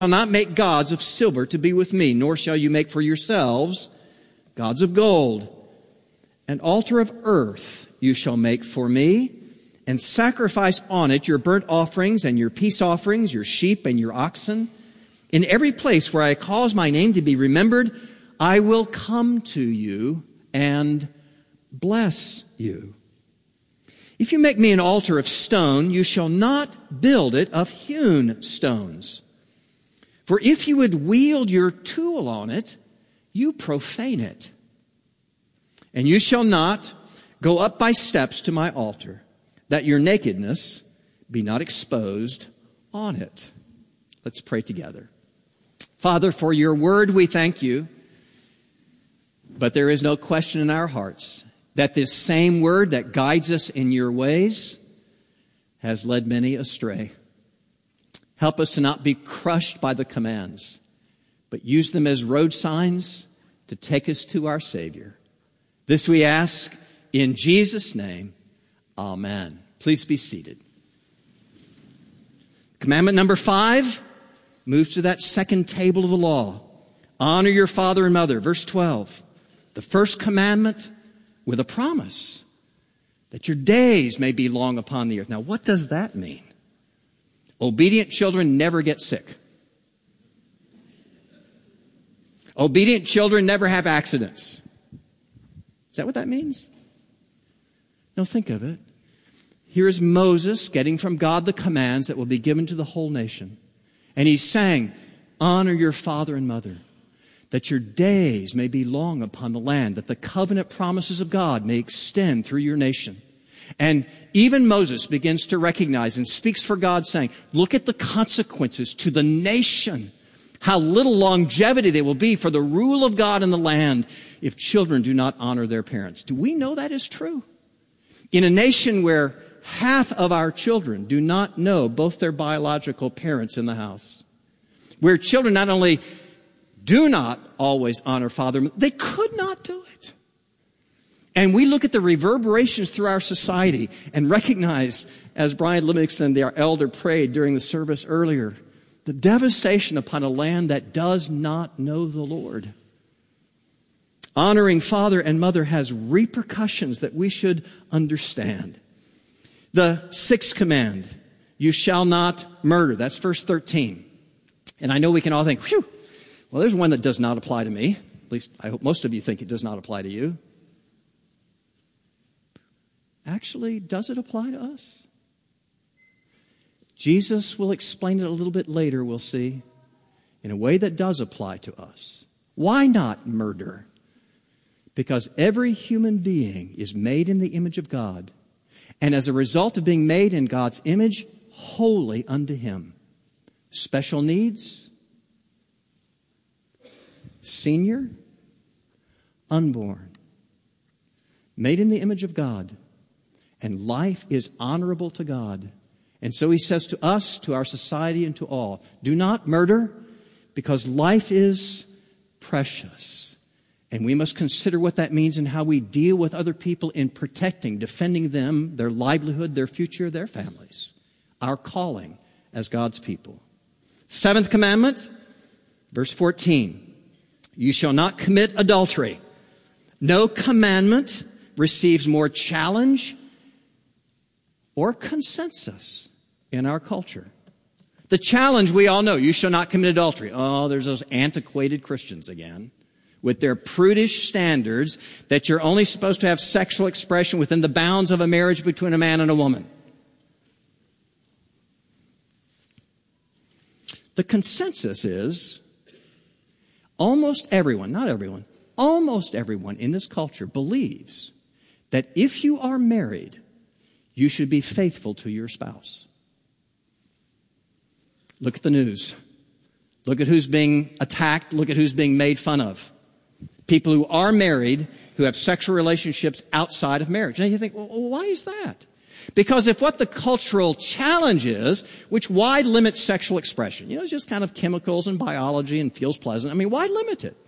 not make gods of silver to be with me, nor shall you make for yourselves gods of gold. An altar of earth you shall make for me, and sacrifice on it your burnt offerings and your peace offerings, your sheep and your oxen. In every place where I cause my name to be remembered, I will come to you and bless you. If you make me an altar of stone, you shall not build it of hewn stones. For if you would wield your tool on it, you profane it. And you shall not go up by steps to my altar, that your nakedness be not exposed on it. Let's pray together. Father, for your word we thank you, but there is no question in our hearts that this same word that guides us in your ways has led many astray. Help us to not be crushed by the commands, but use them as road signs to take us to our Savior. This we ask in Jesus' name. Amen. Please be seated. Commandment number 5 moves to that second table of the law. Honor your father and mother. Verse 12. The first commandment with a promise that your days may be long upon the earth. Now, what does that mean? Obedient children never get sick. Obedient children never have accidents. Is that what that means? No, think of it. Here is Moses getting from God the commands that will be given to the whole nation. And he's saying, honor your father and mother, that your days may be long upon the land, that the covenant promises of God may extend through your nation. And even Moses begins to recognize and speaks for God, saying, look at the consequences to the nation, how little longevity there will be for the rule of God in the land if children do not honor their parents. Do we know that is true? In a nation where half of our children do not know both their biological parents in the house, where children not only do not always honor father, they could not do it. And we look at the reverberations through our society and recognize, as Brian Livingston, our elder, prayed during the service earlier, the devastation upon a land that does not know the Lord. Honoring father and mother has repercussions that we should understand. The 6th command, you shall not murder. That's verse 13. And I know we can all think, whew, well, there's one that does not apply to me. At least I hope most of you think it does not apply to you. Actually, does it apply to us? Jesus will explain it a little bit later, we'll see, in a way that does apply to us. Why not murder? Because every human being is made in the image of God, and as a result of being made in God's image, holy unto Him. Special needs, senior, unborn, made in the image of God, and life is honorable to God. And so He says to us, to our society, and to all, do not murder, because life is precious. And we must consider what that means and how we deal with other people in protecting, defending them, their livelihood, their future, their families. Our calling as God's people. 7th commandment, verse 14. You shall not commit adultery. No commandment receives more challenge or consensus in our culture. The challenge we all know, you shall not commit adultery. Oh, there's those antiquated Christians again, with their prudish standards that you're only supposed to have sexual expression within the bounds of a marriage between a man and a woman. The consensus is almost everyone, not everyone, almost everyone in this culture believes that if you are married, you should be faithful to your spouse. Look at the news. Look at who's being attacked. Look at who's being made fun of. People who are married, who have sexual relationships outside of marriage. Now you think, well, why is that? Because if what the cultural challenge is, which why limit sexual expression? You know, it's just kind of chemicals and biology and feels pleasant. I mean, why limit it?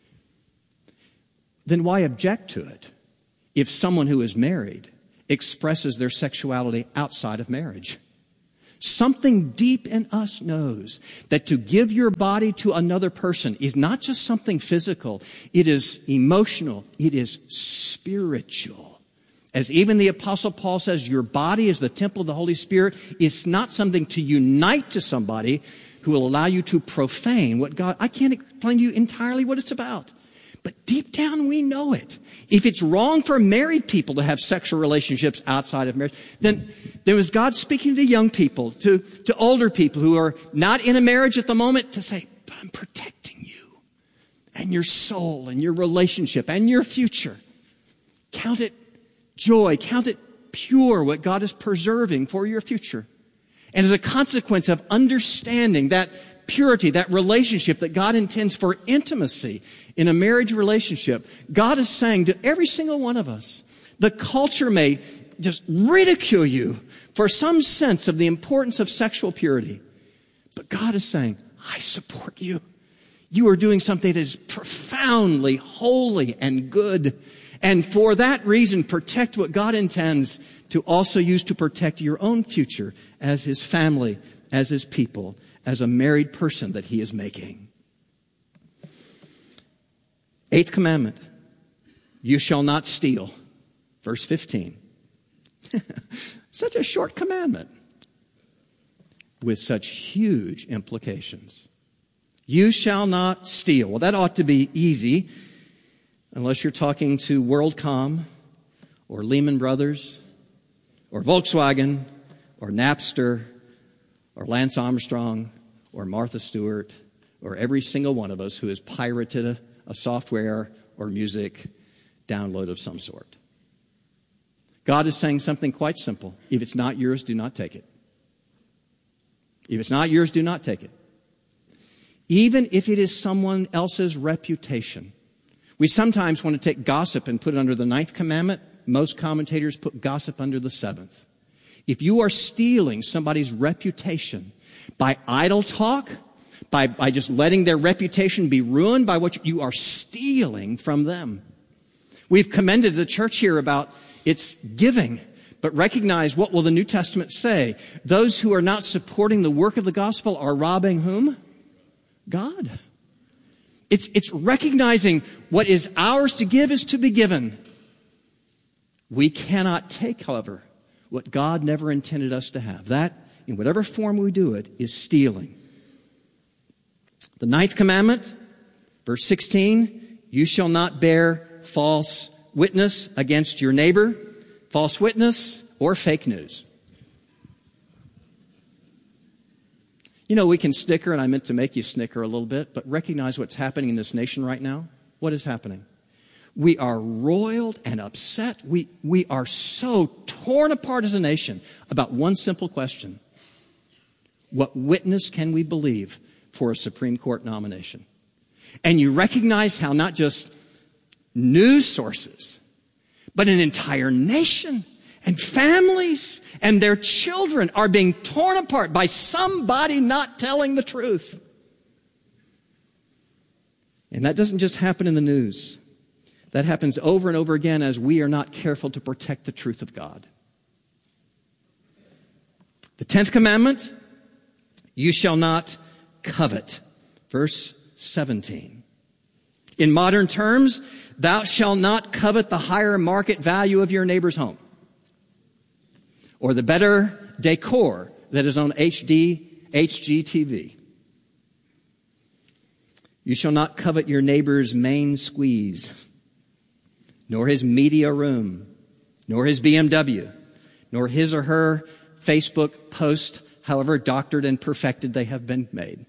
Then why object to it if someone who is married expresses their sexuality outside of marriage? Something deep in us knows that to give your body to another person is not just something physical. It is emotional. It is spiritual. As even the Apostle Paul says, your body is the temple of the Holy Spirit. It's not something to unite to somebody who will allow you to profane what God... I can't explain to you entirely what it's about. But deep down we know it. If it's wrong for married people to have sexual relationships outside of marriage, then was God speaking to young people, to older people who are not in a marriage at the moment to say, but I'm protecting you and your soul and your relationship and your future. Count it joy, count it pure what God is preserving for your future. And as a consequence of understanding that purity, that relationship that God intends for intimacy in a marriage relationship, God is saying to every single one of us, the culture may just ridicule you for some sense of the importance of sexual purity. But God is saying, I support you. You are doing something that is profoundly holy and good. And for that reason, protect what God intends to also use to protect your own future as His family, as His people, as a married person that He is making. 8th commandment, you shall not steal. Verse 15. Such a short commandment with such huge implications. You shall not steal. Well, that ought to be easy unless you're talking to WorldCom or Lehman Brothers or Volkswagen or Napster or Lance Armstrong or Martha Stewart or every single one of us who has pirated a software or music download of some sort. God is saying something quite simple. If it's not yours, do not take it. If it's not yours, do not take it. Even if it is someone else's reputation. We sometimes want to take gossip and put it under the 9th commandment. Most commentators put gossip under the 7th. If you are stealing somebody's reputation by idle talk, by just letting their reputation be ruined by what you are stealing from them. We've commended the church here about its giving, but recognize what will the New Testament say? Those who are not supporting the work of the gospel are robbing whom? God. It's recognizing what is ours to give is to be given. We cannot take, however, what God never intended us to have. That, in whatever form we do it, is stealing. The 9th commandment, verse 16, you shall not bear false witness against your neighbor, false witness or fake news. You know, we can snicker, and I meant to make you snicker a little bit, but recognize what's happening in this nation right now. What is happening? We are roiled and upset. We are so torn apart as a nation about one simple question. What witness can we believe for a Supreme Court nomination? And you recognize how not just news sources, but an entire nation and families and their children are being torn apart by somebody not telling the truth. And that doesn't just happen in the news. That happens over and over again as we are not careful to protect the truth of God. The 10th commandment, you shall not covet. Verse 17. In modern terms, thou shalt not covet the higher market value of your neighbor's home, or the better decor that is on HGTV. You shall not covet your neighbor's main squeeze, nor his media room, nor his BMW, nor his or her Facebook post, however doctored and perfected they have been made.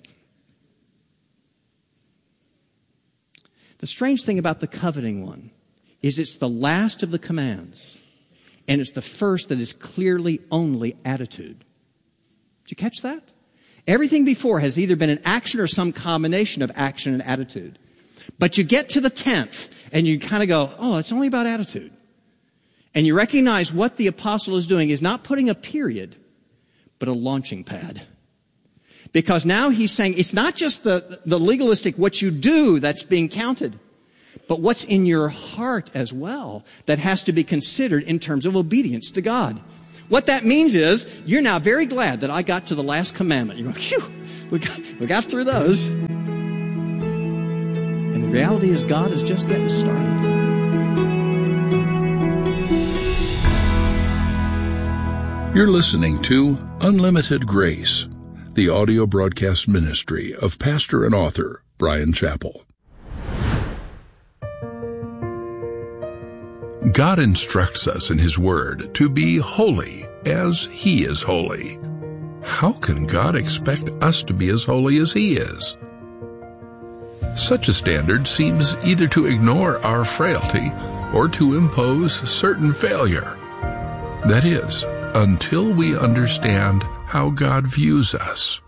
The strange thing about the coveting one is it's the last of the commands, and it's the first that is clearly only attitude. Did you catch that? Everything before has either been an action or some combination of action and attitude. But you get to the 10th, and you kind of go, oh, it's only about attitude. And you recognize what the apostle is doing is not putting a period, but a launching pad. Because now he's saying it's not just the legalistic, what you do that's being counted, but what's in your heart as well that has to be considered in terms of obedience to God. What that means is, you're now very glad that I got to the last commandment. You're going, phew, we got through those. And the reality is, God is just getting started. You're listening to Unlimited Grace, the audio broadcast ministry of pastor and author Bryan Chapell. God instructs us in His Word to be holy as He is holy. How can God expect us to be as holy as He is? Such a standard seems either to ignore our frailty or to impose certain failure. That is, until we understand how God views us.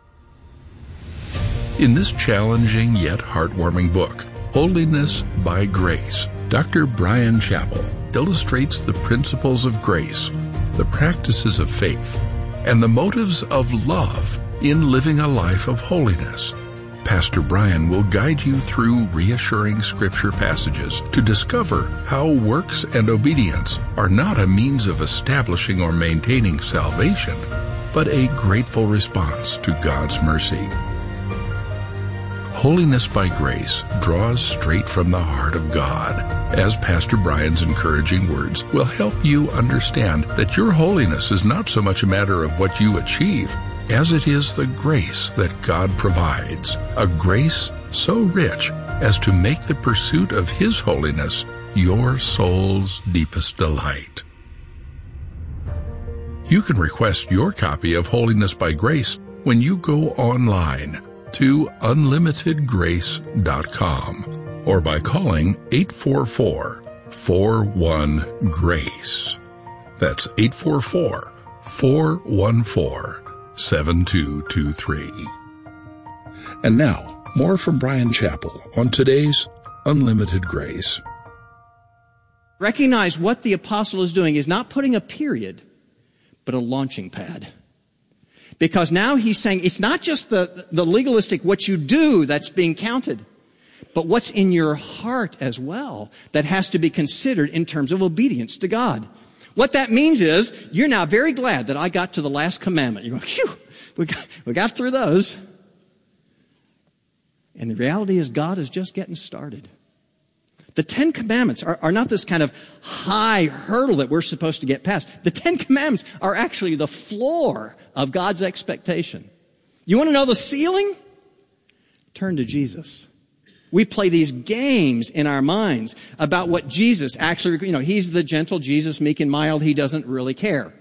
In this challenging yet heartwarming book, Holiness by Grace, Dr. Bryan Chapell illustrates the principles of grace, the practices of faith, and the motives of love in living a life of holiness. Pastor Bryan will guide you through reassuring scripture passages to discover how works and obedience are not a means of establishing or maintaining salvation, but a grateful response to God's mercy. Holiness by Grace draws straight from the heart of God, as Pastor Bryan's encouraging words will help you understand that your holiness is not so much a matter of what you achieve, as it is the grace that God provides, a grace so rich as to make the pursuit of His holiness your soul's deepest delight. You can request your copy of Holiness by Grace when you go online to unlimitedgrace.com or by calling 844-41-GRACE. That's 844-414-7223. And now, more from Bryan Chapell on today's Unlimited Grace. Recognize what the apostle is doing is not putting a period, but a launching pad. Because now he's saying it's not just the legalistic what you do that's being counted, but what's in your heart as well that has to be considered in terms of obedience to God. What that means is, you're now very glad that I got to the last commandment. You're going, phew, we got through those. And the reality is, God is just getting started. The 10 Commandments are not this kind of high hurdle that we're supposed to get past. The 10 Commandments are actually the floor of God's expectation. You want to know the ceiling? Turn to Jesus. We play these games in our minds about what Jesus actually, He's the gentle Jesus, meek and mild. He doesn't really care.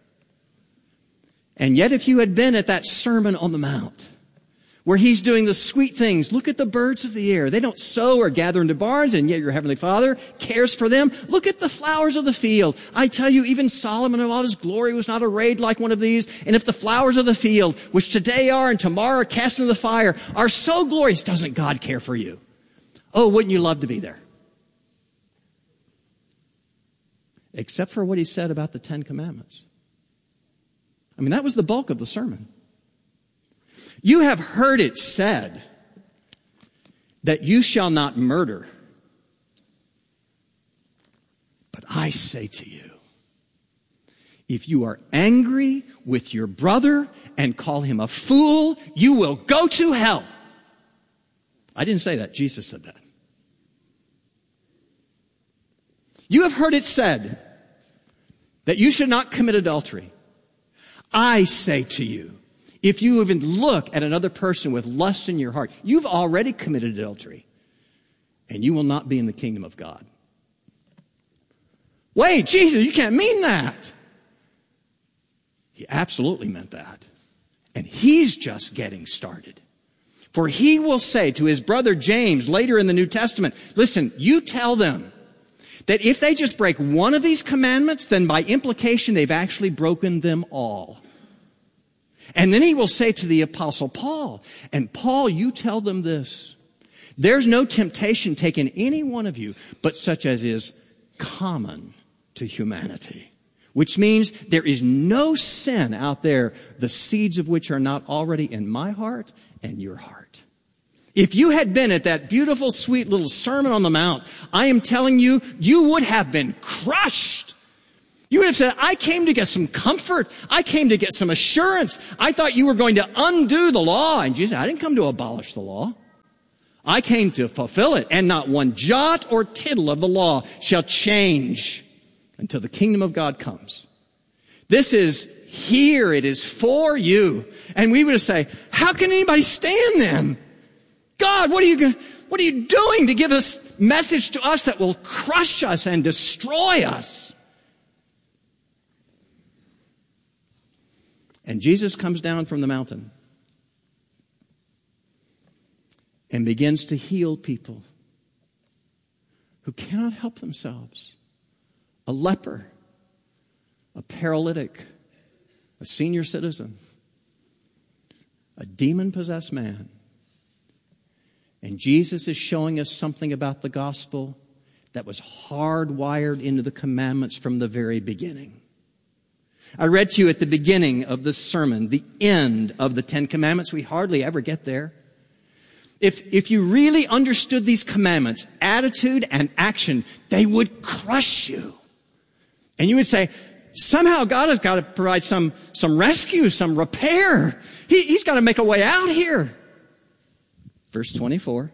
And yet if you had been at that Sermon on the Mount, where He's doing the sweet things. Look at the birds of the air. They don't sow or gather into barns, and yet your Heavenly Father cares for them. Look at the flowers of the field. I tell you, even Solomon in all his glory was not arrayed like one of these. And if the flowers of the field, which today are and tomorrow are cast into the fire, are so glorious, doesn't God care for you? Oh, wouldn't you love to be there? Except for what He said about the 10 Commandments. I mean, that was the bulk of the sermon. You have heard it said that you shall not murder. But I say to you, if you are angry with your brother and call him a fool, you will go to hell. I didn't say that. Jesus said that. You have heard it said that you should not commit adultery. I say to you, if you even look at another person with lust in your heart, you've already committed adultery, and you will not be in the kingdom of God. Wait, Jesus, you can't mean that. He absolutely meant that. And He's just getting started. For He will say to His brother James later in the New Testament, listen, you tell them that if they just break one of these commandments, then by implication they've actually broken them all. And then He will say to the Apostle Paul, and Paul, you tell them this. There's no temptation taken any one of you, but such as is common to humanity. Which means there is no sin out there, the seeds of which are not already in my heart and your heart. If you had been at that beautiful, sweet little Sermon on the Mount, I am telling you, you would have been crushed. You would have said, I came to get some comfort. I came to get some assurance. I thought you were going to undo the law. And Jesus said, I didn't come to abolish the law. I came to fulfill it. And not one jot or tittle of the law shall change until the kingdom of God comes. This is here. It is for you. And we would say, how can anybody stand then? God, what are you doing to give this message to us that will crush us and destroy us? And Jesus comes down from the mountain and begins to heal people who cannot help themselves. A leper, a paralytic, a senior citizen, a demon-possessed man. And Jesus is showing us something about the gospel that was hardwired into the commandments from the very beginning. I read to you at the beginning of this sermon, the end of the 10 Commandments. We hardly ever get there. If you really understood these commandments, attitude and action, they would crush you. And you would say, somehow God has got to provide some rescue, some repair. He's got to make a way out here. Verse 24.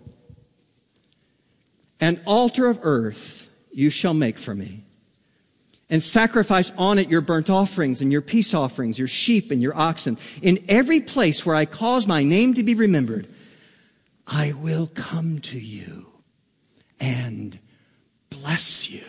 An altar of earth you shall make for me, and sacrifice on it your burnt offerings and your peace offerings, your sheep and your oxen. In every place where I cause my name to be remembered, I will come to you and bless you.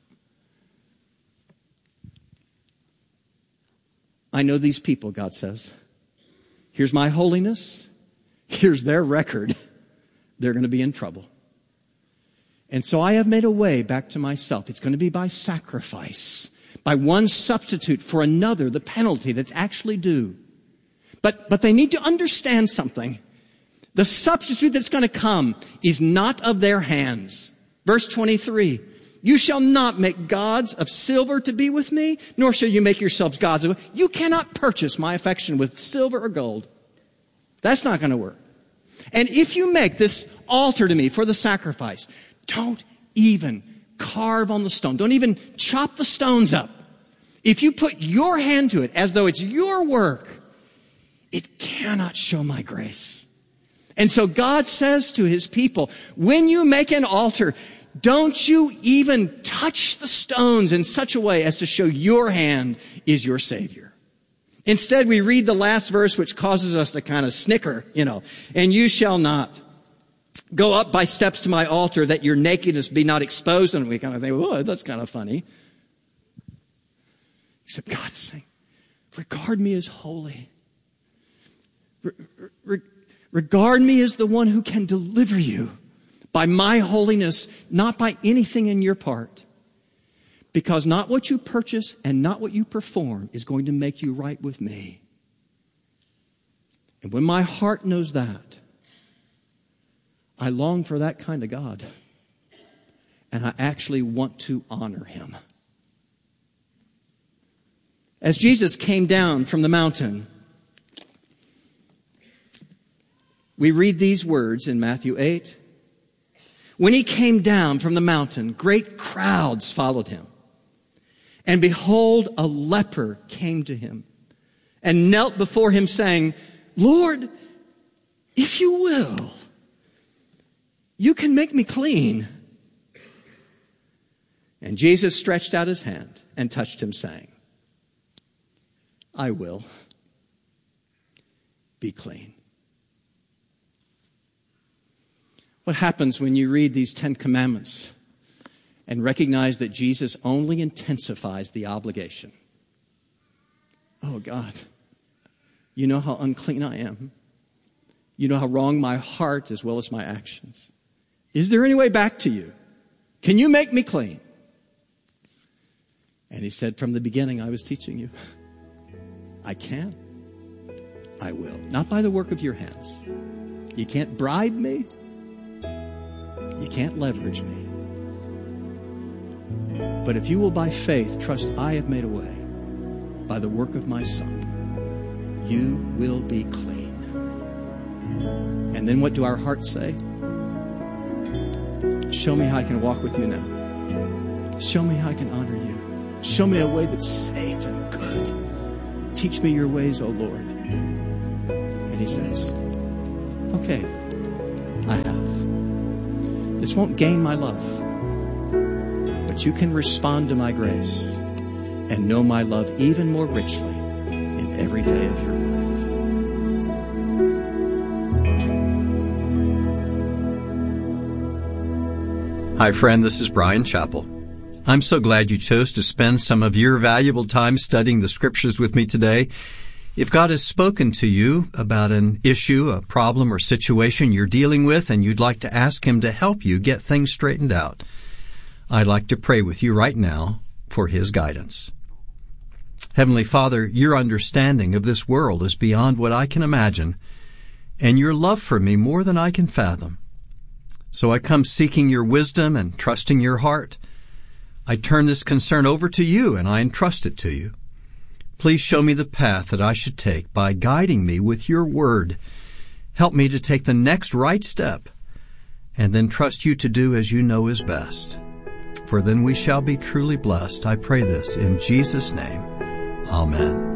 I know these people, God says. Here's my holiness. Here's their record. They're going to be in trouble. And so I have made a way back to myself. It's going to be by sacrifice, by one substitute for another, the penalty that's actually due. But they need to understand something. The substitute that's going to come is not of their hands. Verse 23, you shall not make gods of silver to be with me, nor shall you make yourselves gods of... You cannot purchase my affection with silver or gold. That's not going to work. And if you make this altar to me for the sacrifice, don't even carve on the stone. Don't even chop the stones up. If you put your hand to it as though it's your work, it cannot show my grace. And so God says to his people, when you make an altar, don't you even touch the stones in such a way as to show your hand is your Savior. Instead, we read the last verse, which causes us to kind of snicker, and you shall not go up by steps to my altar that your nakedness be not exposed. And we kind of think, oh, that's kind of funny. Except God is saying, regard me as holy. Regard me as the one who can deliver you by my holiness, not by anything in your part. Because not what you purchase and not what you perform is going to make you right with me. And when my heart knows that, I long for that kind of God. And I actually want to honor him. As Jesus came down from the mountain, we read these words in Matthew 8. When he came down from the mountain, great crowds followed him. And behold, a leper came to him and knelt before him, saying, Lord, if you will, you can make me clean. And Jesus stretched out his hand and touched him, saying, I will. Be clean. What happens when you read these 10 commandments and recognize that Jesus only intensifies the obligation? Oh, God, you know how unclean I am. You know how wrong my heart as well as my actions. Is there any way back to you? Can you make me clean? And he said, from the beginning, I was teaching you. I can. I will. Not by the work of your hands. You can't bribe me. You can't leverage me. But if you will by faith trust I have made a way by the work of my Son, you will be clean. And then what do our hearts say? Show me how I can walk with you now. Show me how I can honor you. Show me a way that's safe and good. Teach me your ways, O Lord. And he says, okay, I have. This won't gain my love, but you can respond to my grace and know my love even more richly in every day of your life. Hi, friend. This is Brian Chappell. I'm so glad you chose to spend some of your valuable time studying the Scriptures with me today. If God has spoken to you about an issue, a problem, or situation you're dealing with, and you'd like to ask Him to help you get things straightened out, I'd like to pray with you right now for His guidance. Heavenly Father, your understanding of this world is beyond what I can imagine, and your love for me more than I can fathom. So I come seeking your wisdom and trusting your heart. I turn this concern over to you and I entrust it to you. Please show me the path that I should take by guiding me with your word. Help me to take the next right step and then trust you to do as you know is best. For then we shall be truly blessed. I pray this in Jesus' name. Amen.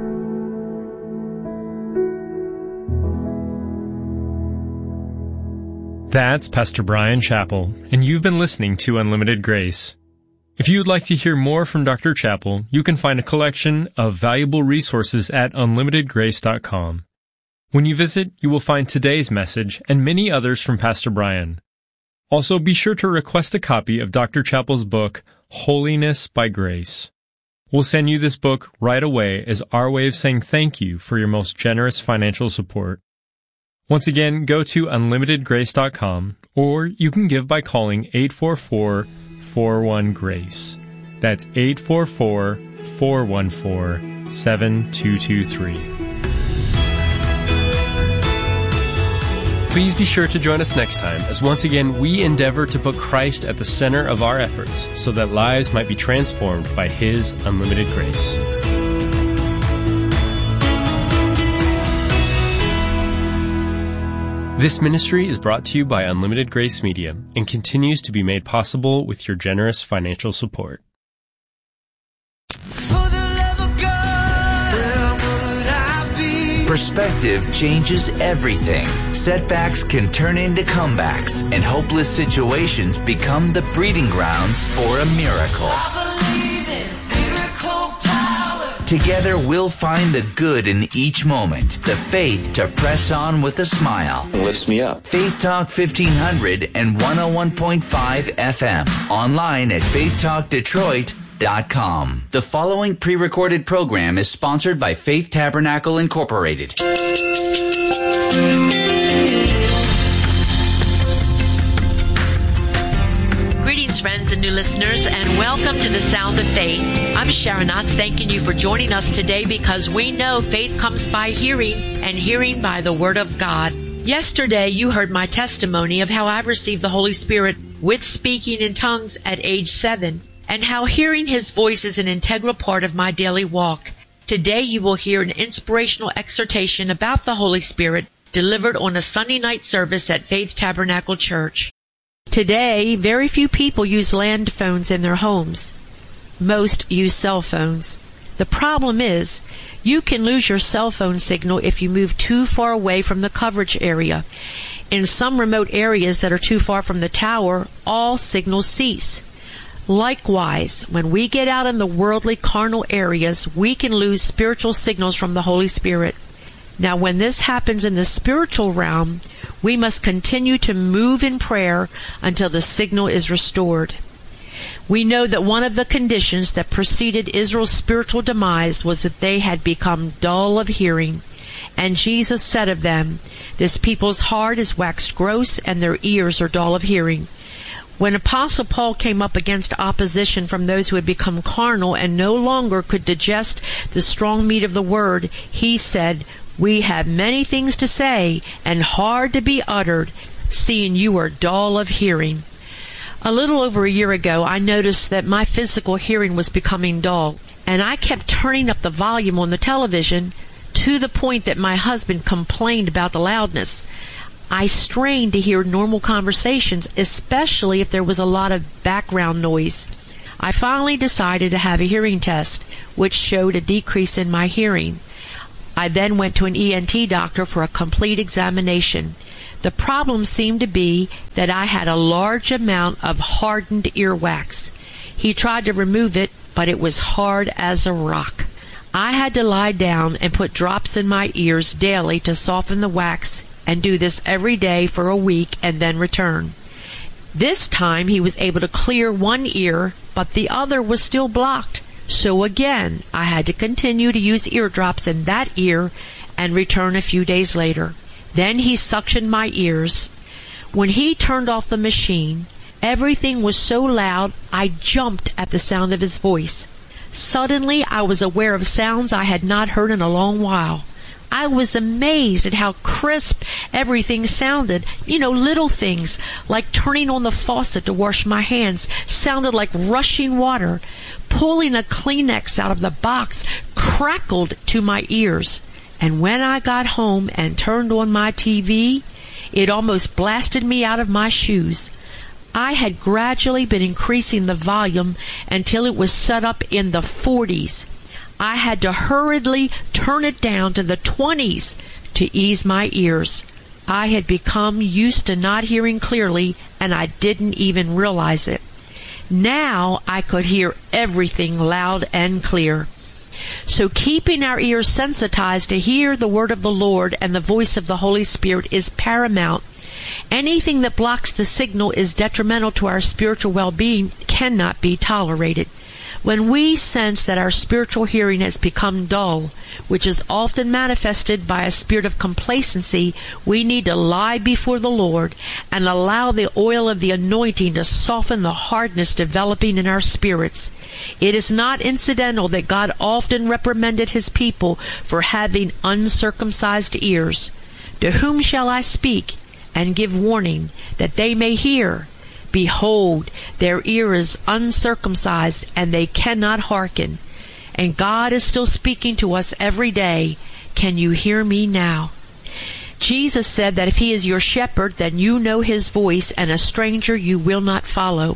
That's Pastor Brian Chappell, and you've been listening to Unlimited Grace. If you would like to hear more from Dr. Chappell, you can find a collection of valuable resources at unlimitedgrace.com. When you visit, you will find today's message and many others from Pastor Brian. Also, be sure to request a copy of Dr. Chappell's book, Holiness by Grace. We'll send you this book right away as our way of saying thank you for your most generous financial support. Once again, go to unlimitedgrace.com, or you can give by calling 844-41-GRACE. That's 844-414-7223. Please be sure to join us next time, as once again we endeavor to put Christ at the center of our efforts so that lives might be transformed by His unlimited grace. This ministry is brought to you by Unlimited Grace Media and continues to be made possible with your generous financial support. Perspective changes everything. Setbacks can turn into comebacks, and hopeless situations become the breeding grounds for a miracle. Together, we'll find the good in each moment, the faith to press on with a smile. It lifts me up. Faith Talk 1500 and 101.5 FM. Online at faithtalkdetroit.com. The following pre-recorded program is sponsored by Faith Tabernacle Incorporated. Greetings, friends and new listeners, and welcome to the Sound of Faith. I'm Sharon Knotts, thanking you for joining us today because we know faith comes by hearing, and hearing by the Word of God. Yesterday, you heard my testimony of how I received the Holy Spirit with speaking in tongues at age 7, and how hearing His voice is an integral part of my daily walk. Today, you will hear an inspirational exhortation about the Holy Spirit delivered on a Sunday night service at Faith Tabernacle Church. Today, very few people use land phones in their homes. Most use cell phones. The problem is, you can lose your cell phone signal if you move too far away from the coverage area. In some remote areas that are too far from the tower, all signals cease. Likewise, when we get out in the worldly, carnal areas, we can lose spiritual signals from the Holy Spirit. Now, when this happens in the spiritual realm, we must continue to move in prayer until the signal is restored. We know that one of the conditions that preceded Israel's spiritual demise was that they had become dull of hearing. And Jesus said of them, "This people's heart is waxed gross, and their ears are dull of hearing." When Apostle Paul came up against opposition from those who had become carnal and no longer could digest the strong meat of the Word, he said, "We have many things to say, and hard to be uttered, seeing you are dull of hearing." A little over a year ago, I noticed that my physical hearing was becoming dull, and I kept turning up the volume on the television to the point that my husband complained about the loudness. I strained to hear normal conversations, especially if there was a lot of background noise. I finally decided to have a hearing test, which showed a decrease in my hearing. I then went to an ENT doctor for a complete examination. The problem seemed to be that I had a large amount of hardened earwax. He tried to remove it, but it was hard as a rock. I had to lie down and put drops in my ears daily to soften the wax, and do this every day for a week and then return. This time he was able to clear one ear, but the other was still blocked. So again, I had to continue to use eardrops in that ear and return a few days later. Then he suctioned my ears. When he turned off the machine, everything was so loud I jumped at the sound of his voice. Suddenly, I was aware of sounds I had not heard in a long while. I was amazed at how crisp everything sounded. Little things like turning on the faucet to wash my hands sounded like rushing water. Pulling a Kleenex out of the box crackled to my ears. And when I got home and turned on my TV, it almost blasted me out of my shoes. I had gradually been increasing the volume until it was set up in the 40s. I had to hurriedly turn it down to the 20s to ease my ears. I had become used to not hearing clearly, and I didn't even realize it. Now I could hear everything loud and clear. So keeping our ears sensitized to hear the word of the Lord and the voice of the Holy Spirit is paramount. Anything that blocks the signal is detrimental to our spiritual well-being, cannot be tolerated. When we sense that our spiritual hearing has become dull, which is often manifested by a spirit of complacency, we need to lie before the Lord and allow the oil of the anointing to soften the hardness developing in our spirits. It is not incidental that God often reprimanded his people for having uncircumcised ears. To whom shall I speak and give warning that they may hear? Behold, their ear is uncircumcised, and they cannot hearken. And God is still speaking to us every day. Can you hear me now? Jesus said that if he is your shepherd, then you know his voice, and a stranger you will not follow.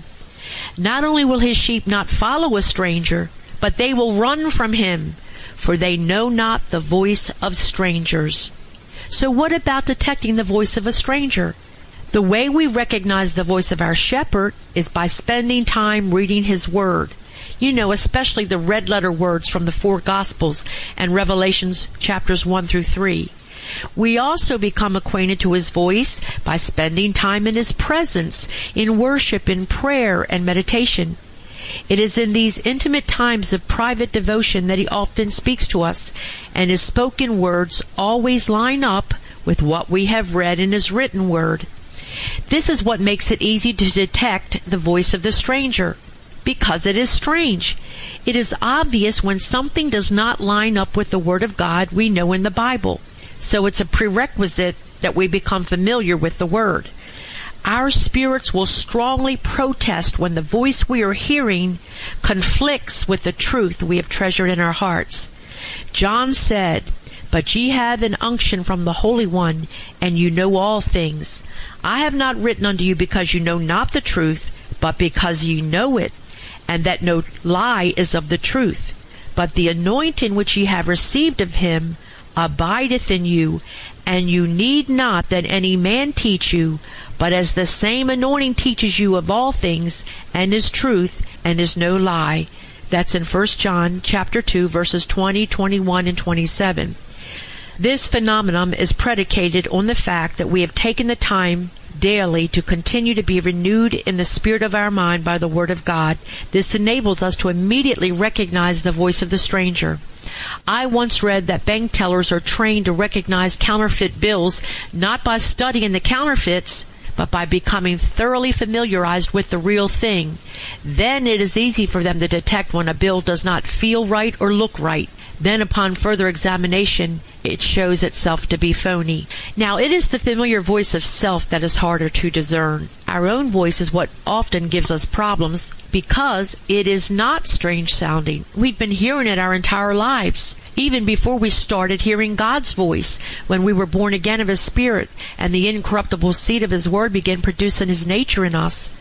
Not only will his sheep not follow a stranger, but they will run from him, for they know not the voice of strangers. So what about detecting the voice of a stranger? The way we recognize the voice of our shepherd is by spending time reading his word. Especially the red letter words from the 4 Gospels and Revelations chapters 1 through 3. We also become acquainted to his voice by spending time in his presence, in worship, in prayer, and meditation. It is in these intimate times of private devotion that he often speaks to us, and his spoken words always line up with what we have read in his written word. This is what makes it easy to detect the voice of the stranger, because it is strange. It is obvious when something does not line up with the Word of God we know in the Bible. So it's a prerequisite that we become familiar with the Word. Our spirits will strongly protest when the voice we are hearing conflicts with the truth we have treasured in our hearts. John said, "But ye have an unction from the Holy One, and you know all things. I have not written unto you because you know not the truth, but because ye know it, and that no lie is of the truth. But the anointing which ye have received of him abideth in you, and you need not that any man teach you, but as the same anointing teaches you of all things, and is truth, and is no lie." That's in 1 John chapter 2, verses 20, 21, and 27. This phenomenon is predicated on the fact that we have taken the time daily to continue to be renewed in the spirit of our mind by the Word of God. This enables us to immediately recognize the voice of the stranger. I once read that bank tellers are trained to recognize counterfeit bills not by studying the counterfeits, but by becoming thoroughly familiarized with the real thing. Then it is easy for them to detect when a bill does not feel right or look right. Then upon further examination, it shows itself to be phony. Now, it is the familiar voice of self that is harder to discern. Our own voice is what often gives us problems because it is not strange sounding. We've been hearing it our entire lives, even before we started hearing God's voice, when we were born again of his Spirit and the incorruptible seed of his word began producing his nature in us.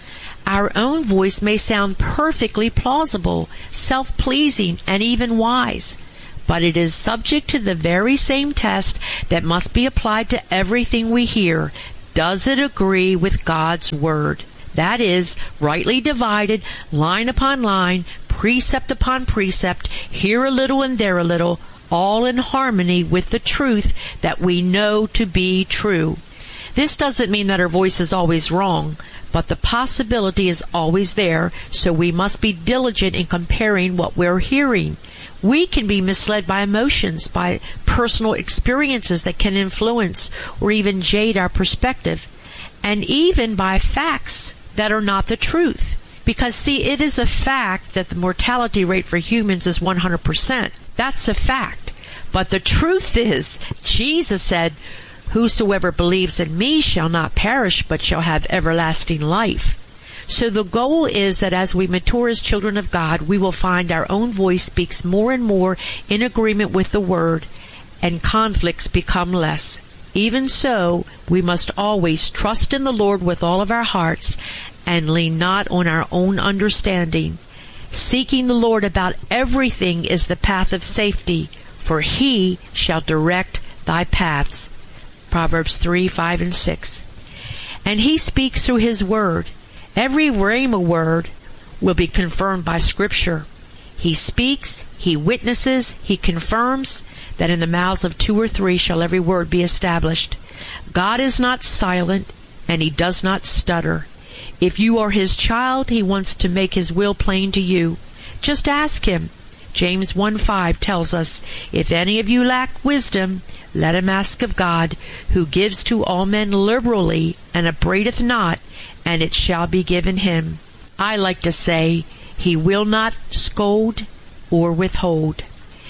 Our own voice may sound perfectly plausible, self-pleasing, and even wise, but it is subject to the very same test that must be applied to everything we hear. Does it agree with God's Word? That is, rightly divided, line upon line, precept upon precept, here a little and there a little, all in harmony with the truth that we know to be true. This doesn't mean that our voice is always wrong, but the possibility is always there, so we must be diligent in comparing what we're hearing. We can be misled by emotions, by personal experiences that can influence or even jade our perspective, and even by facts that are not the truth. Because, see, it is a fact that the mortality rate for humans is 100%. That's a fact. But the truth is, Jesus said, "Whosoever believes in me shall not perish, but shall have everlasting life." So the goal is that as we mature as children of God, we will find our own voice speaks more and more in agreement with the Word, and conflicts become less. Even so, we must always trust in the Lord with all of our hearts, and lean not on our own understanding. Seeking the Lord about everything is the path of safety, for He shall direct thy paths. Proverbs 3, 5, and 6. And He speaks through His Word. Every rhema word will be confirmed by Scripture. He speaks, He witnesses, He confirms that in the mouths of 2 or 3 shall every word be established. God is not silent, and He does not stutter. If you are His child, He wants to make His will plain to you. Just ask Him. James 1:5 tells us, "If any of you lack wisdom, let him ask of God, who gives to all men liberally, and upbraideth not, and it shall be given him." I like to say, He will not scold or withhold.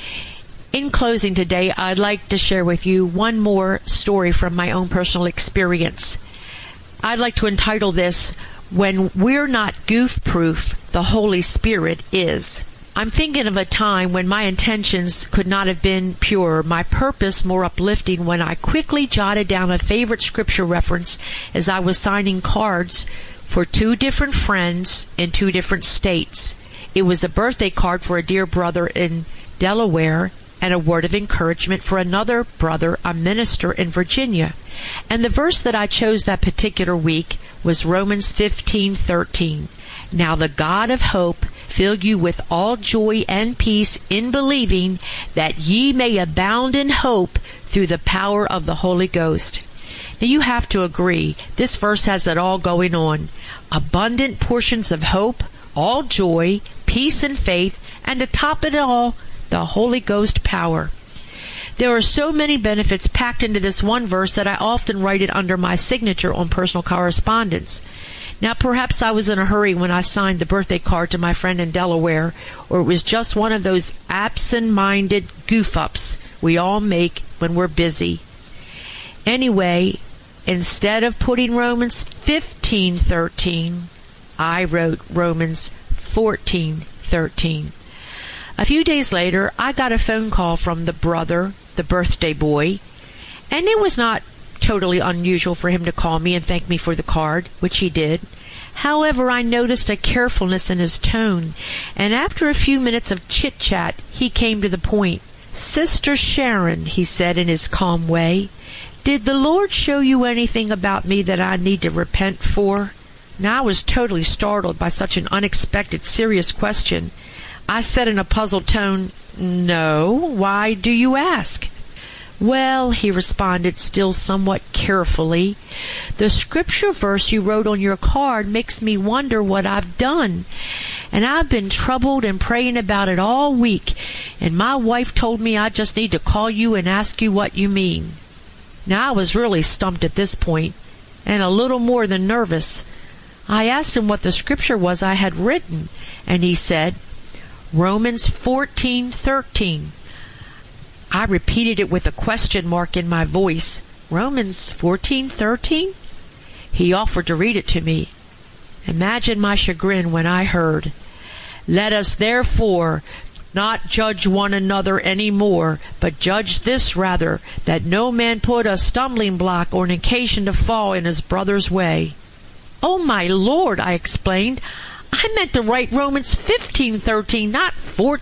In closing today, I'd like to share with you one more story from my own personal experience. I'd like to entitle this, "When We're Not Goof-Proof, the Holy Spirit Is." I'm thinking of a time when my intentions could not have been purer, my purpose more uplifting, when I quickly jotted down a favorite scripture reference as I was signing cards for 2 different friends in 2 different states. It was a birthday card for a dear brother in Delaware and a word of encouragement for another brother, a minister in Virginia. And the verse that I chose that particular week was Romans 15:13. "Now the God of hope fill you with all joy and peace in believing, that ye may abound in hope through the power of the Holy Ghost." Now you have to agree, this verse has it all going on. Abundant portions of hope, all joy, peace and faith, and to top it all, the Holy Ghost power. There are so many benefits packed into this one verse that I often write it under my signature on personal correspondence. Now, perhaps I was in a hurry when I signed the birthday card to my friend in Delaware, or it was just one of those absent-minded goof-ups we all make when we're busy. Anyway, instead of putting Romans 15:13, I wrote Romans 14:13. A few days later, I got a phone call from the brother, the birthday boy, and it was not totally unusual for him to call me and thank me for the card, which he did. However, I noticed a carefulness in his tone, and after a few minutes of chit-chat, he came to the point. "Sister Sharon," he said in his calm way, "did the Lord show you anything about me that I need to repent for?" Now, I was totally startled by such an unexpected, serious question. I said in a puzzled tone, "No, why do you ask?" "Well," he responded, still somewhat carefully, "the scripture verse you wrote on your card makes me wonder what I've done. And I've been troubled and praying about it all week, and my wife told me I just need to call you and ask you what you mean." Now, I was really stumped at this point, and a little more than nervous. I asked him what the scripture was I had written, and he said, Romans 14:13. I repeated it with a question mark in my voice. Romans 14:13? He offered to read it to me. Imagine my chagrin when I heard, "Let us therefore not judge one another any more, but judge this rather, that no man put a stumbling block or an occasion to fall in his brother's way." "Oh, my Lord," I explained. "I meant to write Romans 15:13, not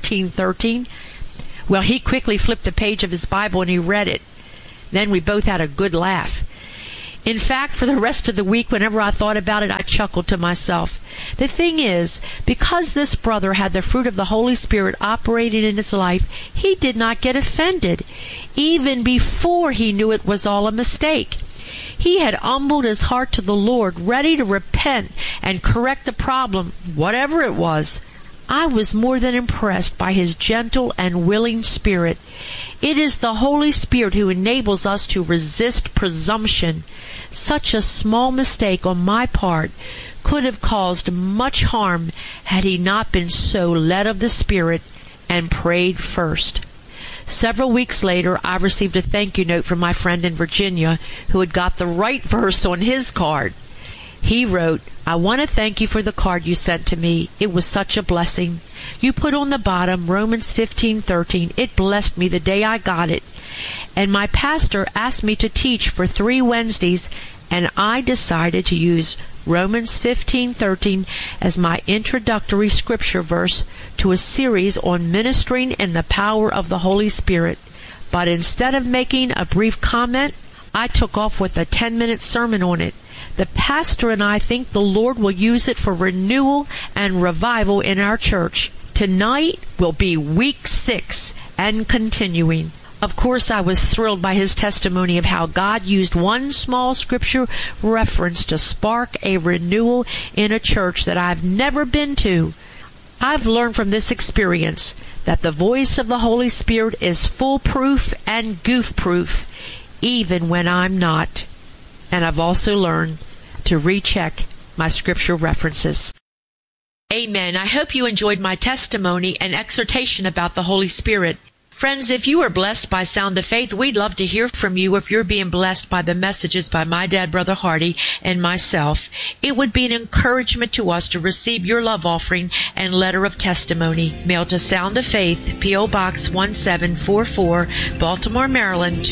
14:13. Well, he quickly flipped the page of his Bible and he read it. Then we both had a good laugh. In fact, for the rest of the week, whenever I thought about it, I chuckled to myself. The thing is, because this brother had the fruit of the Holy Spirit operating in his life, he did not get offended, even before he knew it was all a mistake. He had humbled his heart to the Lord, ready to repent and correct the problem, whatever it was. I was more than impressed by his gentle and willing spirit. It is the Holy Spirit who enables us to resist presumption. Such a small mistake on my part could have caused much harm had he not been so led of the Spirit and prayed first. Several weeks later, I received a thank you note from my friend in Virginia who had got the right verse on his card. He wrote, "I want to thank you for the card you sent to me. It was such a blessing. You put on the bottom Romans 15:13. It blessed me the day I got it. And my pastor asked me to teach for 3 Wednesdays, and I decided to use Romans 15:13 as my introductory scripture verse to a series on ministering in the power of the Holy Spirit. But instead of making a brief comment, I took off with a 10-minute sermon on it. The pastor and I think the Lord will use it for renewal and revival in our church. Tonight will be week 6 and continuing." Of course, I was thrilled by his testimony of how God used one small scripture reference to spark a renewal in a church that I've never been to. I've learned from this experience that the voice of the Holy Spirit is foolproof and goof-proof, even when I'm not. And I've also learned to recheck my scripture references. Amen. I hope you enjoyed my testimony and exhortation about the Holy Spirit. Friends, if you are blessed by Sound of Faith, we'd love to hear from you if you're being blessed by the messages by my dad, Brother Hardy, and myself. It would be an encouragement to us to receive your love offering and letter of testimony. Mail to Sound of Faith, P.O. Box 1744, Baltimore, Maryland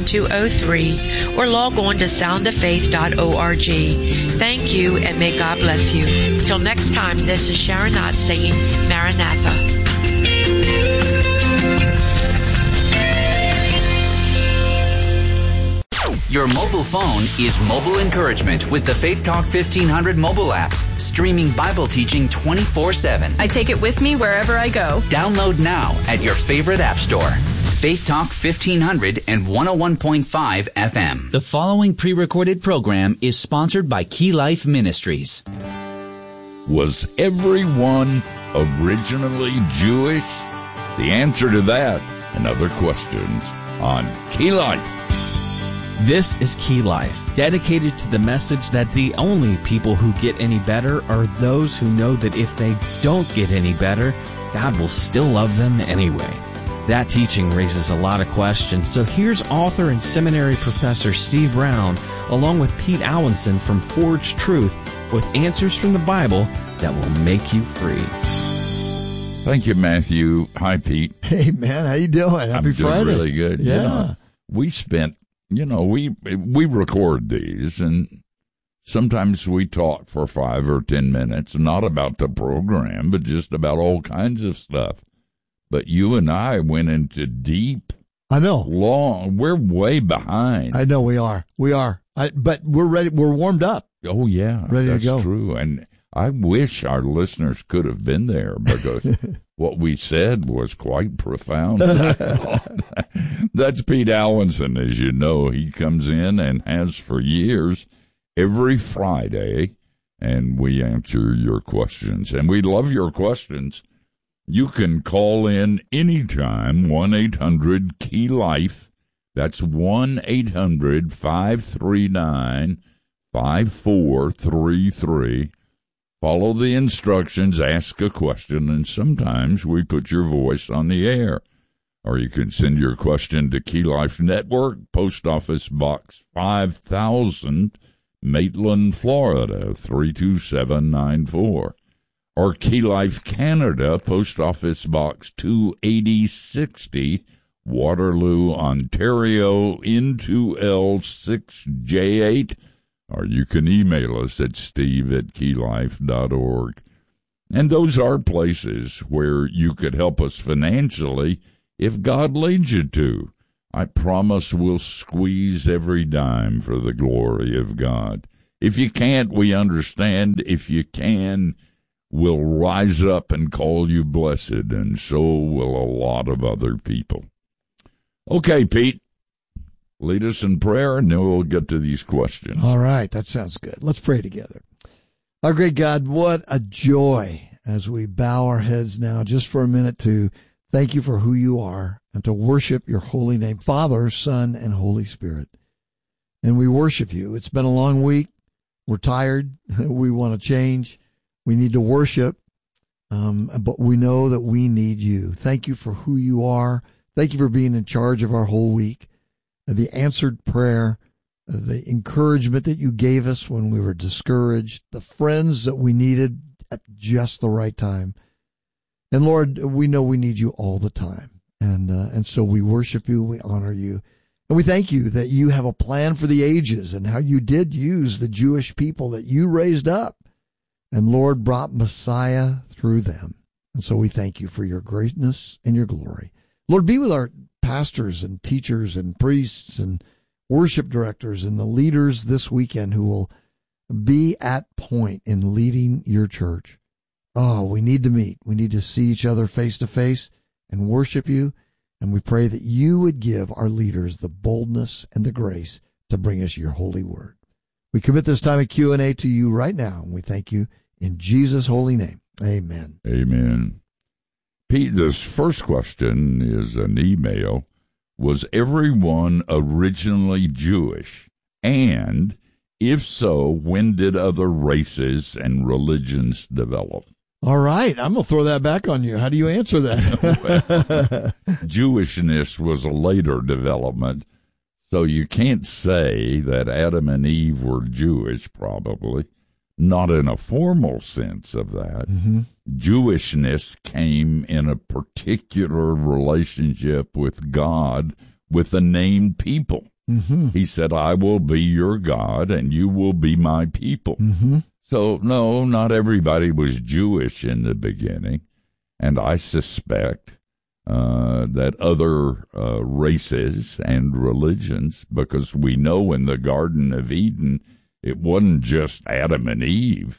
21203, or log on to soundoffaith.org. Thank you, and may God bless you. Till next time, this is Sharon Knott saying, Maranatha. Your mobile phone is mobile encouragement with the Faith Talk 1500 mobile app, streaming Bible teaching 24/7. I take it with me wherever I go. Download now at your favorite app store. Faith Talk 1500 and 101.5 FM. The following pre-recorded program is sponsored by Key Life Ministries. Was everyone originally Jewish? The answer to that and other questions on Key Life. This is Key Life, dedicated to the message that the only people who get any better are those who know that if they don't get any better, God will still love them anyway. That teaching raises a lot of questions, so here's author and seminary professor Steve Brown, along with Pete Alwinson from Forged Truth, with answers from the Bible that will make you free. Thank you, Matthew. Hi, Pete. Hey, man. How you doing? Happy Friday. I'm doing really good. Yeah. You know, we spent, we record these, and sometimes we talk for 5 or 10 minutes, not about the program, but just about all kinds of stuff. But you and I went into deep, long, we're way behind. I know we are. But we're ready. We're warmed up. Oh, yeah. Ready to go. That's true. And I wish our listeners could have been there, because what we said was quite profound. That's Pete Alwinson, as you know. He comes in and has for years every Friday, and we answer your questions. And we love your questions. You can call in anytime, 1-800-KEY-LIFE. That's 1-800-539-5433. Follow the instructions, ask a question, and sometimes we put your voice on the air. Or you can send your question to Key Life Network, Post Office Box 5000, Maitland, Florida, 32794. Or Key Life Canada, Post Office Box 28060, Waterloo, Ontario, N2L6J8. or you can email us at steve@keylife.org. And those are places where you could help us financially if God leads you to. I promise we'll squeeze every dime for the glory of God. If you can't, we understand. If you can, we'll rise up and call you blessed, and so will a lot of other people. Okay, Pete, lead us in prayer, and then we'll get to these questions. All right, that sounds good. Let's pray together. Our great God, what a joy as we bow our heads now just for a minute to thank you for who you are and to worship your holy name, Father, Son, and Holy Spirit. And we worship you. It's been a long week. We're tired. We want to change. We need to worship. But we know that we need you. Thank you for who you are. Thank you for being in charge of our whole week. The answered prayer, the encouragement that you gave us when we were discouraged, the friends that we needed at just the right time. And Lord, we know we need you all the time. And so we worship you, we honor you, and we thank you that you have a plan for the ages and how you did use the Jewish people that you raised up. And Lord, brought Messiah through them. And so we thank you for your greatness and your glory. Lord, be with our pastors and teachers and priests and worship directors and the leaders this weekend who will be at point in leading your church. Oh, we need to meet. We need to see each other face to face and worship you. And we pray that you would give our leaders the boldness and the grace to bring us your holy word. We commit this time of Q&A to you right now, and we thank you in Jesus' holy name. Amen. Amen. Pete, this first question is an email. Was everyone originally Jewish? And if so, when did other races and religions develop? All right, I'm going to throw that back on you. How do you answer that? Jewishness was a later development, so you can't say that Adam and Eve were Jewish, probably. Not in a formal sense of that. Mm-hmm. Jewishness came in a particular relationship with God, with a named people. Mm-hmm. He said, I will be your God, and you will be my people. Mm-hmm. So, no, not everybody was Jewish in the beginning, and I suspect that other races and religions, because we know in the Garden of Eden, it wasn't just Adam and Eve.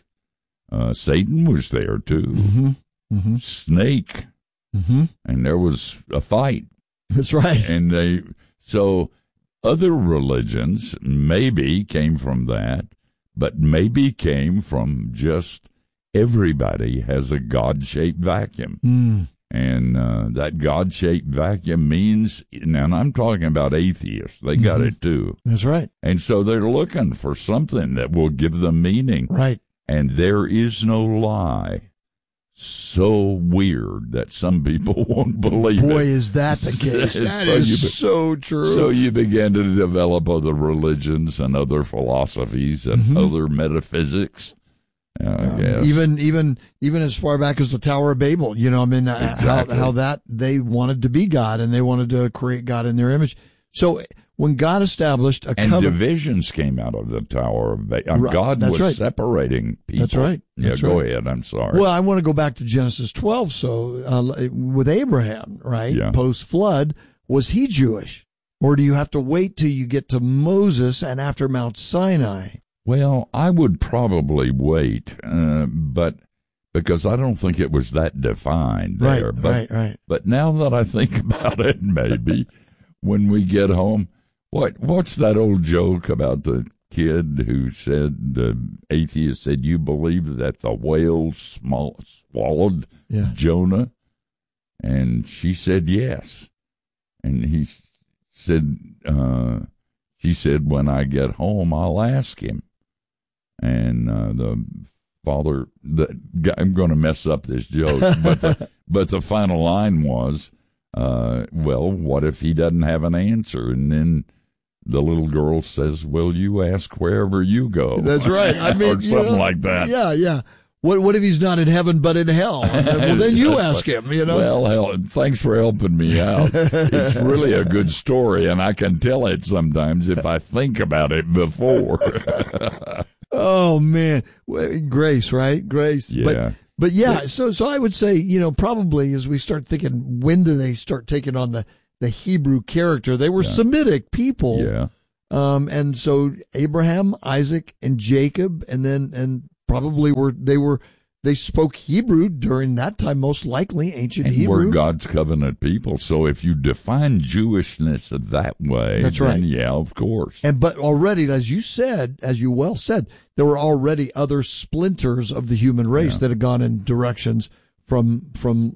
Satan was there, too. Mm-hmm. Mm-hmm. Snake. Mm-hmm. And there was a fight. That's right. And so other religions maybe came from that, but maybe came from just everybody has a God-shaped vacuum. Mm. And that God-shaped vacuum means, and I'm talking about atheists, they got it too. That's right. And so they're looking for something that will give them meaning. Right. And there is no lie so weird that some people won't believe it. Boy, is that the case. That is so true. So you begin to develop other religions and other philosophies and other metaphysics. Even as far back as the Tower of Babel, you know, I mean, exactly. how that they wanted to be God and they wanted to create God in their image. So when God established divisions came out of the Tower of Babel. Right, God was separating people. That's right. That's go ahead. I'm sorry. Well, I want to go back to Genesis 12. So with Abraham, right? Yeah. Post flood, was he Jewish, or do you have to wait till you get to Moses and after Mount Sinai? Well, I would probably wait, but because I don't think it was that defined there. Right. But now that I think about it, maybe when we get home, what's that old joke about the kid who said, the atheist said, you believe that the whale swallowed Jonah? And she said yes. And he said, she said, when I get home, I'll ask him. And the father, I'm going to mess up this joke, but the final line was, well, what if he doesn't have an answer? And then the little girl says, well, you ask wherever you go. That's right. I mean, or something like that. Yeah. What if he's not in heaven but in hell? Well, then you ask him, Well, thanks for helping me out. It's really a good story, and I can tell it sometimes if I think about it before. Oh, man. Grace, right? Grace. Yeah. But yeah, so I would say, probably as we start thinking, when do they start taking on the Hebrew character? They were Semitic people. Yeah. And so Abraham, Isaac, and Jacob, and probably they spoke Hebrew during that time, most likely ancient Hebrew. We're God's covenant people. So if you define Jewishness that way, that's right. Yeah, of course. But already, as you well said, there were already other splinters of the human race that had gone in directions from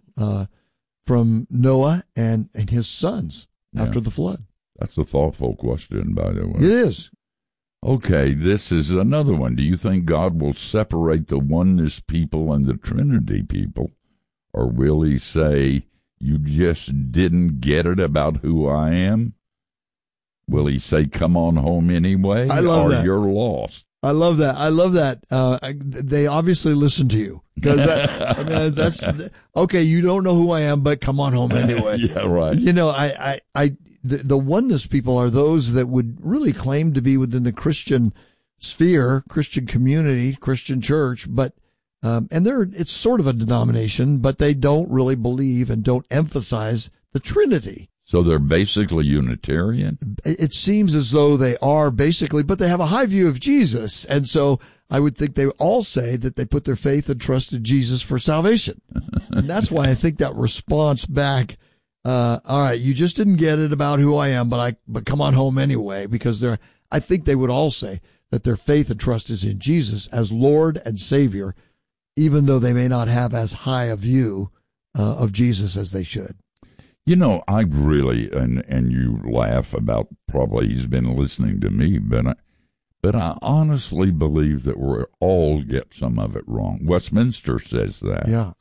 Noah and his sons after the flood. That's a thoughtful question, by the way. It is. Okay, this is another one. Do you think God will separate the oneness people and the Trinity people? Or will he say, you just didn't get it about who I am? Will he say, come on home anyway? I love that. Or you're lost? I love that. They obviously listen to you. Because that's, okay, you don't know who I am, but come on home anyway. Yeah, right. The oneness people are those that would really claim to be within the Christian sphere, Christian community, Christian church, but it's sort of a denomination, but they don't really believe and don't emphasize the Trinity. So they're basically Unitarian? It seems as though they are basically, but they have a high view of Jesus, and so I would think they all say that they put their faith and trust in Jesus for salvation. And that's why I think that response back, all right, you just didn't get it about who I am, but come on home anyway, because I think they would all say that their faith and trust is in Jesus as Lord and Savior, even though they may not have as high a view of Jesus as they should. I really, and you laugh about probably he's been listening to me, but I honestly believe that we all get some of it wrong. Westminster says that. Yeah.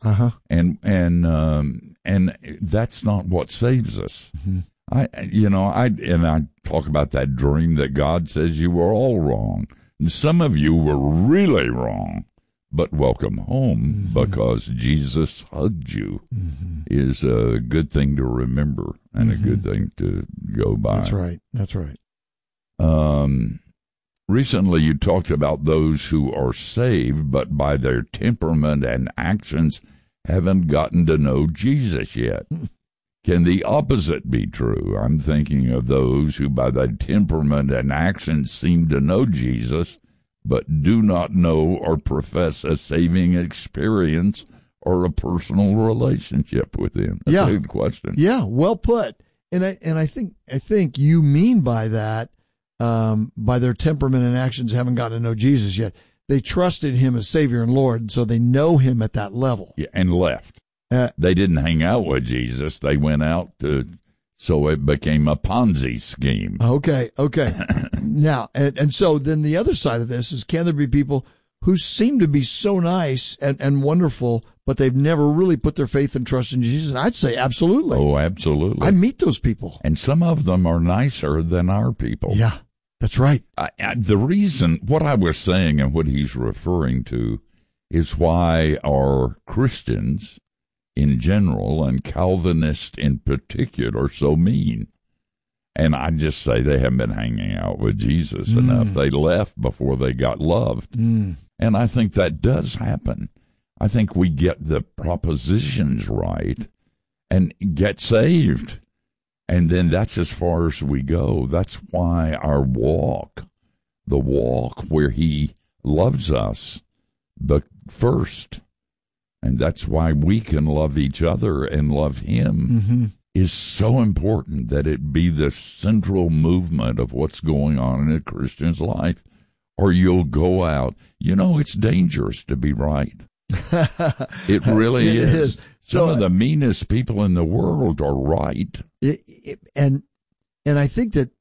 And that's not what saves us. Mm-hmm. I talk about that dream that God says you were all wrong. And some of you were really wrong, but welcome home because Jesus hugged you is a good thing to remember and a good thing to go by. That's right. Recently you talked about those who are saved, but by their temperament and actions haven't gotten to know Jesus yet. Can the opposite be true? I'm thinking of those who by their temperament and actions seem to know Jesus, but do not know or profess a saving experience or a personal relationship with him. That's a good question. Yeah, well put. And I think you mean by that, by their temperament and actions haven't gotten to know Jesus yet. They trusted him as Savior and Lord, so they know him at that level. Yeah, and left. They didn't hang out with Jesus. They went out so it became a Ponzi scheme. Okay. Now, and so then the other side of this is, can there be people who seem to be so nice and wonderful, but they've never really put their faith and trust in Jesus? I'd say absolutely. Oh, absolutely. I meet those people. And some of them are nicer than our people. Yeah, that's right. The reason, what I was saying and what he's referring to is why our Christians in general and Calvinists in particular are so mean. And I just say they haven't been hanging out with Jesus enough. They left before they got loved. And I think that does happen. I think we get the propositions right and get saved. And then that's as far as we go. That's why our walk, the walk where he loves us, but first, and that's why we can love each other and love him, is so important that it be the central movement of what's going on in a Christian's life, or you'll go out. It's dangerous to be right. It really is. Some of the meanest people in the world are right. And I think that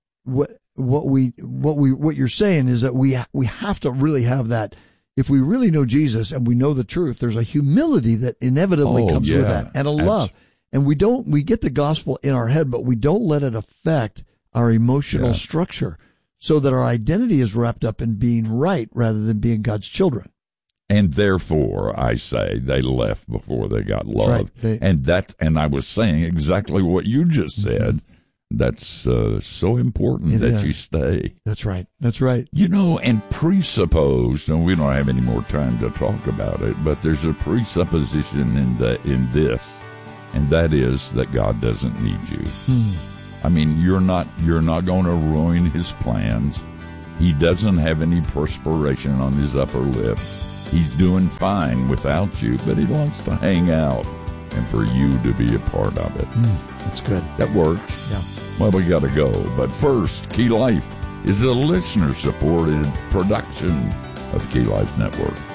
what you're saying is that we have to really have that. If we really know Jesus and we know the truth, there's a humility that inevitably comes with that, and a love. And we get the gospel in our head, but we don't let it affect our emotional structure, so that our identity is wrapped up in being right rather than being God's children. And therefore, I say, they left before they got love. Right. And I was saying exactly what you just said. That's so important that you stay. That's right. That's right. You know, and presupposed, and we don't have any more time to talk about it, but there's a presupposition in this, and that is that God doesn't need you. I mean, you're not going to ruin his plans. He doesn't have any perspiration on his upper lip. He's doing fine without you, but he wants to hang out and for you to be a part of it. That's good. That works. Yeah. Well, we got to go. But first, Key Life is a listener-supported production of Key Life Network.